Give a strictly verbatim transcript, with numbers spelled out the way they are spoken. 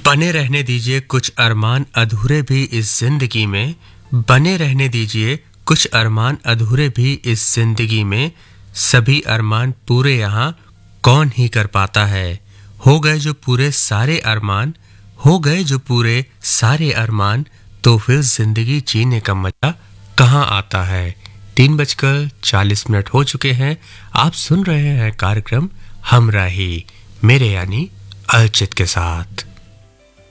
बने रहने दीजिए कुछ अरमान अधूरे भी इस जिंदगी में, बने रहने दीजिए कुछ अरमान अधूरे भी इस जिंदगी में, सभी अरमान पूरे यहाँ कौन ही कर पाता है। हो गए जो पूरे सारे अरमान, हो गए जो पूरे सारे अरमान, तो फिर जिंदगी जीने का मजा कहाँ आता है। तीन बजकर चालीस मिनट हो चुके हैं। आप सुन रहे हैं कार्यक्रम हमराही, मेरे यानी अलचित के साथ।